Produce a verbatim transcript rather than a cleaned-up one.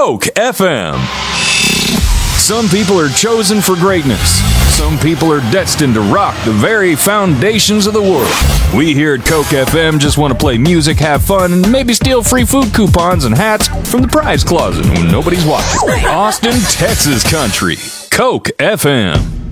Coke F M. Some people are chosen for greatness. Some people are destined to rock the very foundations of the world. We here at Coke F M just want to play music, have fun, and maybe steal free food coupons and hats from the prize closet when nobody's watching. Austin, Texas country. Coke F M.